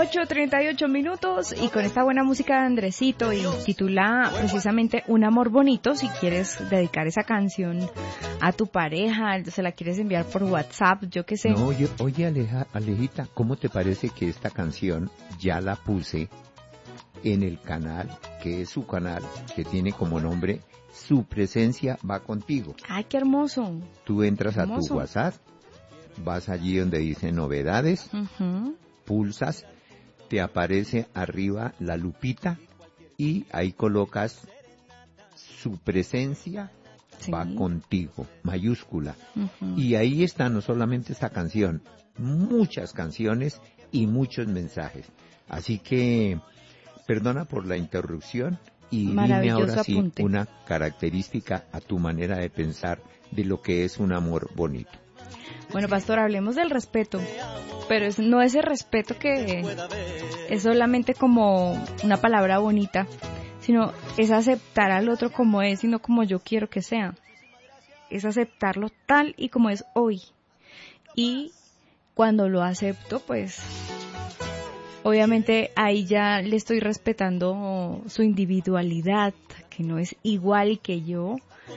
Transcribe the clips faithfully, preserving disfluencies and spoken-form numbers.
ocho treinta y ocho minutos y con esta buena música de Andresito y titula precisamente Un amor bonito. Si quieres dedicar esa canción a tu pareja, se la quieres enviar por WhatsApp, yo qué sé. No, oye, oye Aleja, Alejita, ¿cómo te parece que esta canción ya la puse en el canal, que es su canal, que tiene como nombre Su Presencia Va Contigo? Ay, qué hermoso. Tú entras hermoso. a tu WhatsApp, vas allí donde dice novedades, Uh-huh. pulsas, te aparece arriba la lupita y ahí colocas Su Presencia Sí. Va Contigo, mayúscula. Uh-huh. Y ahí está no solamente esta canción, muchas canciones y muchos mensajes. Así que, perdona por la interrupción y dime ahora sí apunte. una característica a tu manera de pensar de lo que es un amor bonito. Bueno, pastor, hablemos del respeto, pero es, no ese respeto que es solamente como una palabra bonita, sino es aceptar al otro como es y no como yo quiero que sea. Es aceptarlo tal y como es hoy. Y cuando lo acepto, pues obviamente ahí ya le estoy respetando su individualidad, que no es igual que yo.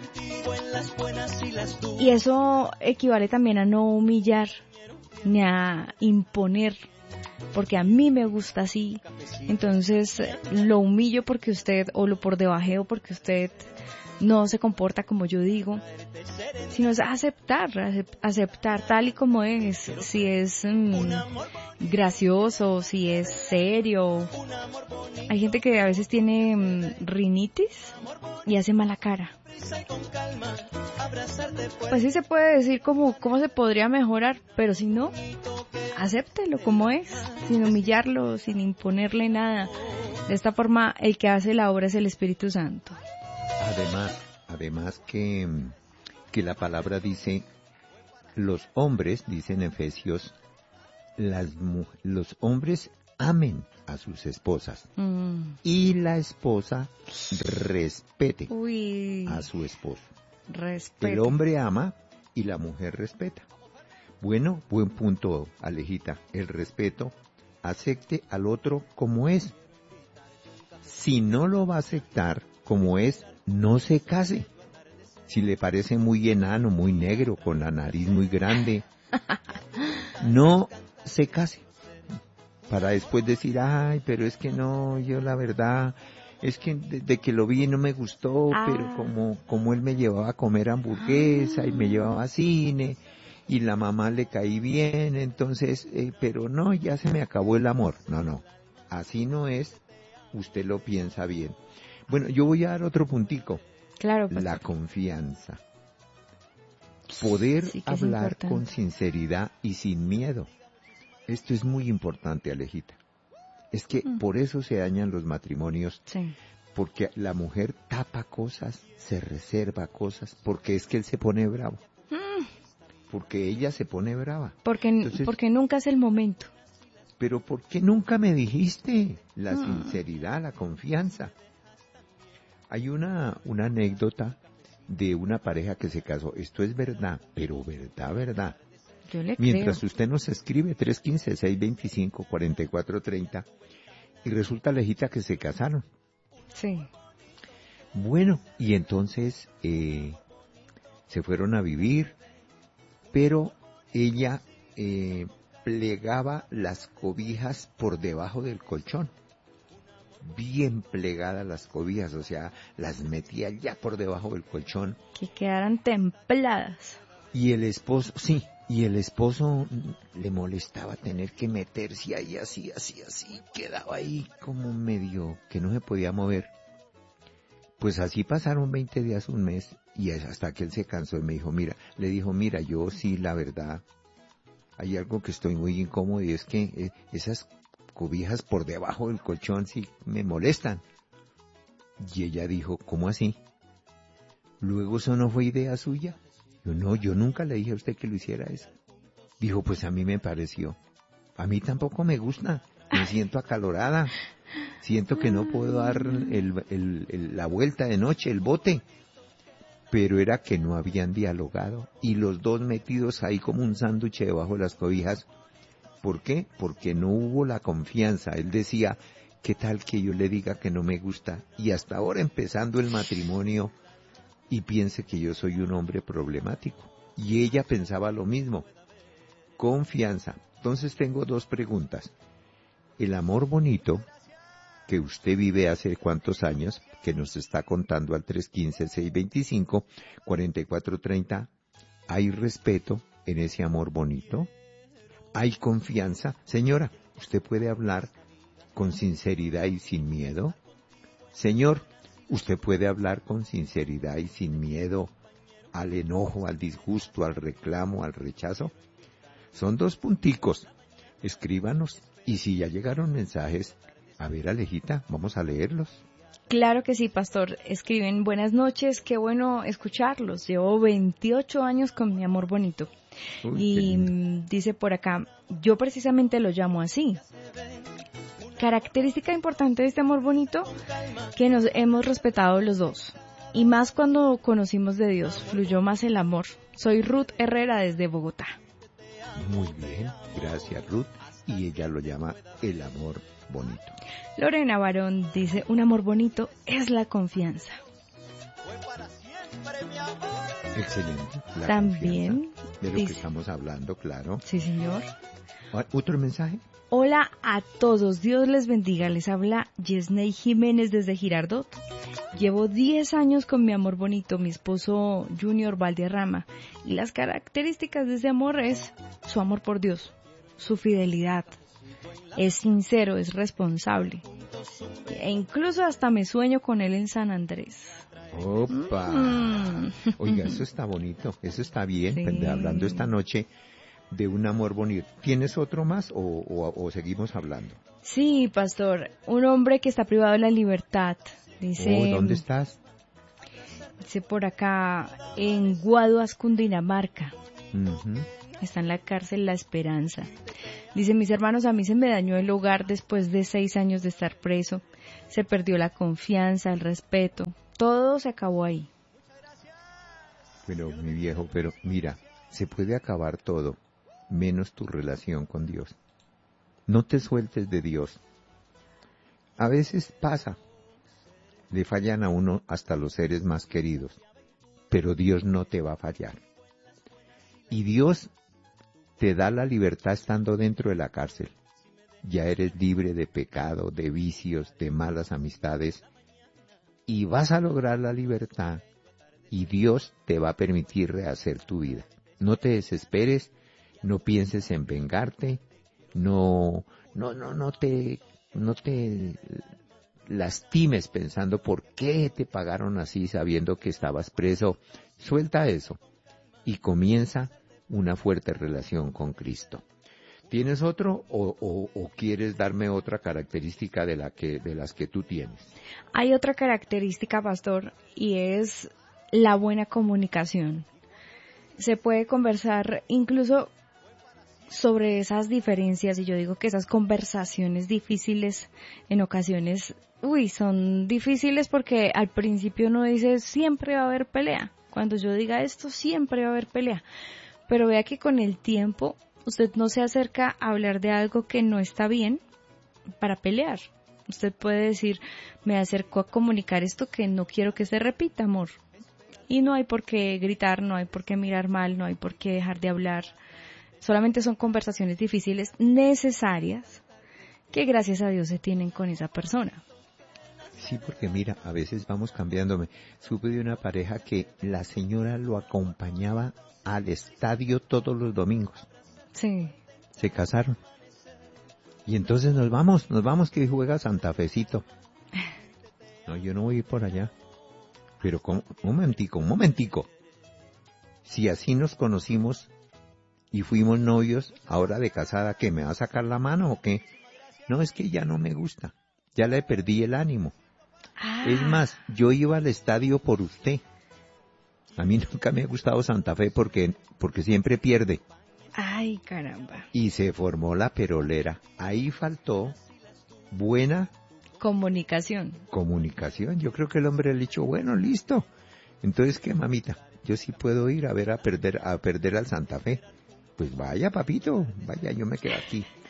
Y eso equivale también a no humillar ni a imponer, porque a mí me gusta así. Entonces lo humillo porque usted, o lo por debajeo porque usted no se comporta como yo digo, sino es aceptar, aceptar tal y como es, si es mmm, gracioso, si es serio. Hay gente que a veces tiene mmm, rinitis y hace mala cara. Pues sí se puede decir cómo, cómo se podría mejorar, pero si no, acéptelo como es, sin humillarlo, sin imponerle nada. De esta forma, el que hace la obra es el Espíritu Santo. Además, además que, que la palabra dice, los hombres, dicen Efesios, las, los hombres amen a sus esposas Mm. y la esposa respete Uy, a su esposo. respeto. El hombre ama y la mujer respeta. Bueno, buen punto, Alejita. El respeto, acepte al otro como es. Si no lo va a aceptar como es, no se case. Si le parece muy enano, muy negro, con la nariz muy grande, no se case. Para después decir, ay, pero es que no, yo la verdad, es que desde que lo vi no me gustó, Ah. pero como, como él me llevaba a comer hamburguesa Ah. y me llevaba a cine, y la mamá le caí bien, entonces, eh, pero no, ya se me acabó el amor. No, no, así no es, usted lo piensa bien. Bueno, yo voy a dar otro puntico. Claro, pastor. La confianza. Poder Sí que es hablar importante. con sinceridad y sin miedo. Esto es muy importante, Alejita. Es que Mm. por eso se dañan los matrimonios, Sí. porque la mujer tapa cosas, se reserva cosas, porque es que él se pone bravo. Mm. Porque ella se pone brava. Porque, Entonces, porque nunca es el momento. pero ¿por qué nunca me dijiste? La Mm. sinceridad, la confianza. Hay una, una anécdota de una pareja que se casó. Esto es verdad, pero verdad, verdad. Yo le Mientras creo. usted nos escribe tres uno cinco, seis dos cinco, cuatro cuatro tres cero y resulta, Alejita, que se casaron. Sí. Bueno, y entonces eh, se fueron a vivir, pero ella eh, plegaba las cobijas por debajo del colchón. Bien plegadas las cobijas, o sea, las metía ya por debajo del colchón. Que quedaran templadas. Y el esposo, sí, y el esposo le molestaba tener que meterse ahí así, así, así, quedaba ahí como medio que no se podía mover. Pues así pasaron veinte días, un mes, y hasta que él se cansó y me dijo, mira, le dijo, mira, yo sí, la verdad, hay algo que estoy muy incómodo y es que eh, esas cobijas por debajo del colchón sí me molestan. Y ella dijo, ¿cómo así? Luego eso no fue idea suya. Yo no, yo nunca le dije a usted que lo hiciera eso. Dijo, pues a mí me pareció. A mí tampoco me gusta. Me siento acalorada. Siento que no puedo dar el, el, el, la vuelta de noche, el bote. Pero era que no habían dialogado. Y los dos metidos ahí como un sándwich debajo de las cobijas. ¿Por qué? Porque no hubo la confianza. Él decía, ¿qué tal que yo le diga que no me gusta? Y hasta ahora empezando el matrimonio y piense que yo soy un hombre problemático. Y ella pensaba lo mismo. Confianza. Entonces tengo dos preguntas. El amor bonito que usted vive hace cuántos años, que nos está contando al tres uno cinco, seis dos cinco, cuatro cuatro tres cero, ¿hay respeto en ese amor bonito? ¿Hay confianza? Señora, ¿usted puede hablar con sinceridad y sin miedo? Señor, ¿usted puede hablar con sinceridad y sin miedo al enojo, al disgusto, al reclamo, al rechazo? Son dos punticos. Escríbanos. Y si ya llegaron mensajes, a ver, Alejita, vamos a leerlos. Claro que sí, pastor. Escriben, buenas noches, qué bueno escucharlos. Llevo veintiocho años con mi amor bonito. Uy, y dice por acá, yo precisamente lo llamo así. Característica importante de este amor bonito, que nos hemos respetado los dos. Y más cuando conocimos de Dios, fluyó más el amor. Soy Ruth Herrera desde Bogotá. Muy bien, gracias Ruth. Y ella lo llama el amor bonito. Lorena Barón dice, un amor bonito es la confianza. Excelente. La También de lo dice, que estamos hablando, claro. Sí, señor. ¿Otro mensaje? Hola a todos, Dios les bendiga. Les habla Yesney Jiménez desde Girardot. Llevo diez años con mi amor bonito, mi esposo Junior Valderrama. Y las características de ese amor es su amor por Dios, su fidelidad. Es sincero, es responsable. E incluso hasta me sueño con él en San Andrés. ¡Opa! Mm. Oiga, eso está bonito, eso está bien. Sí. Hablando esta noche de un amor bonito. ¿Tienes otro más o, o, o seguimos hablando? Sí, pastor. Un hombre que está privado de la libertad. Dice, oh, ¿dónde estás? Dice por acá, en Guaduas, Cundinamarca. Uh-huh. Está en la cárcel La Esperanza. Dice, mis hermanos, a mí se me dañó el hogar después de seis años de estar preso. Se perdió la confianza, el respeto. Todo se acabó ahí. Pero, mi viejo, pero mira, se puede acabar todo, menos tu relación con Dios. No te sueltes de Dios. A veces pasa, le fallan a uno hasta los seres más queridos, pero Dios no te va a fallar. Y Dios te da la libertad estando dentro de la cárcel. Ya eres libre de pecado, de vicios, de malas amistades, y vas a lograr la libertad, y Dios te va a permitir rehacer tu vida. No te desesperes, no pienses en vengarte, no, no, no, no te, no te lastimes pensando por qué te pagaron así sabiendo que estabas preso. Suelta eso y comienza una fuerte relación con Cristo. ¿Tienes otro o, o, o quieres darme otra característica de la que de las que tú tienes? Hay otra característica, pastor, y es la buena comunicación. Se puede conversar incluso sobre esas diferencias, y yo digo que esas conversaciones difíciles en ocasiones, uy, son difíciles porque al principio uno dice siempre va a haber pelea. Cuando yo diga esto siempre va a haber pelea. Pero vea que con el tiempo usted no se acerca a hablar de algo que no está bien para pelear. Usted puede decir, me acerco a comunicar esto que no quiero que se repita, amor. Y no hay por qué gritar, no hay por qué mirar mal, no hay por qué dejar de hablar. Solamente son conversaciones difíciles, necesarias, que gracias a Dios se tienen con esa persona. Sí, porque mira, a veces vamos cambiándome. Supe de una pareja que la señora lo acompañaba al estadio todos los domingos. Sí. Se casaron. Y entonces nos vamos, nos vamos que juega Santa Fecito. No, yo no voy a ir por allá. Pero con, un momentico, un momentico. Si así nos conocimos y fuimos novios, ahora de casada, ¿qué? ¿Me va a sacar la mano o qué? No, es que ya no me gusta. Ya le perdí el ánimo. Ah. Es más, yo iba al estadio por usted. A mí nunca me ha gustado Santa Fe porque, porque siempre pierde. Ay, caramba. Y se formó la perolera. Ahí faltó buena comunicación. Comunicación. Yo creo que el hombre le ha dicho, bueno, listo. Entonces, ¿qué, mamita? Yo sí puedo ir a ver a perder, a perder al Santa Fe. Pues vaya, papito, vaya, yo me quedo aquí.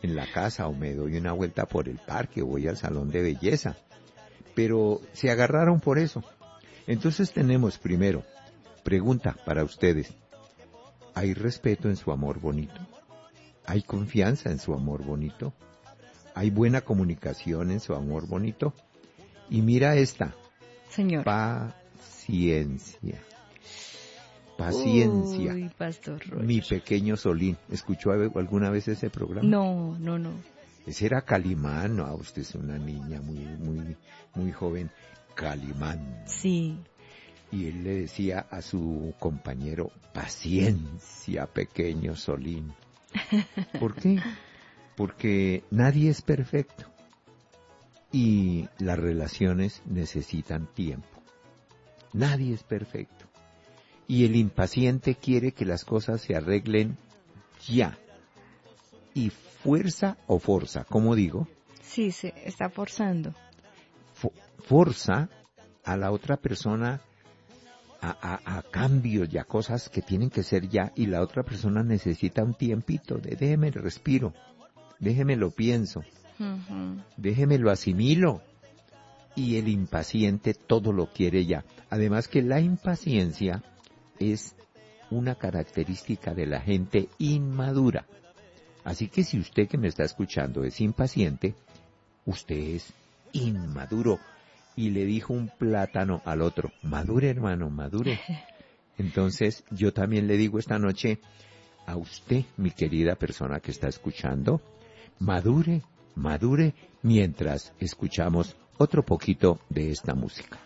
en la casa o me doy una vuelta por el parque o voy al salón de belleza. Pero se agarraron por eso. Entonces tenemos primero, pregunta para ustedes. ¿Hay respeto en su amor bonito? ¿Hay confianza en su amor bonito? ¿Hay buena comunicación en su amor bonito? Y mira esta. Señor. Paciencia. Paciencia. Uy, Pastor Roger. Mi pequeño Solín. ¿Escuchó alguna vez ese programa? No, no, no. Ese era Calimán. No, usted es una niña muy, muy, muy joven. Calimán. Sí. Y él le decía a su compañero, paciencia, pequeño Solín. ¿Por qué? Porque nadie es perfecto. Y las relaciones necesitan tiempo. Nadie es perfecto. Y el impaciente quiere que las cosas se arreglen ya. Y fuerza o forza, ¿cómo digo? Sí, se está forzando. Fo- forza a la otra persona a, a, a cambios y a cosas que tienen que ser ya, y la otra persona necesita un tiempito de déjeme el respiro, déjeme lo pienso, Uh-huh. déjeme lo asimilo. Y el impaciente todo lo quiere ya. Además que la impaciencia es una característica de la gente inmadura. Así que si usted que me está escuchando es impaciente, usted es inmaduro. Y le dijo un plátano al otro, madure hermano, madure. Entonces yo también le digo esta noche a usted, mi querida persona que está escuchando, madure, madure mientras escuchamos otro poquito de esta música.